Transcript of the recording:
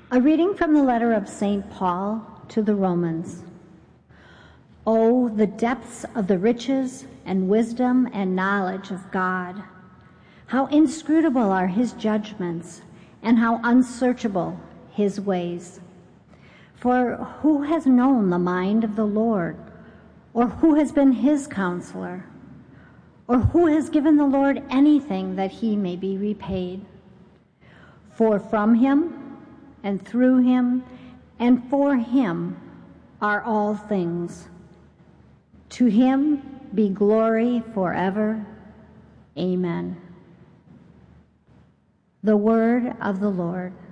A reading from the letter of St. Paul to the Romans. Oh, the depths of the riches and wisdom and knowledge of God! How inscrutable are his judgments, and how unsearchable his ways. For who has known the mind of the Lord, or who has been his counselor, or who has given the Lord anything that he may be repaid? For from him, and through him, and for him are all things. To him be glory forever. Amen. The word of the Lord.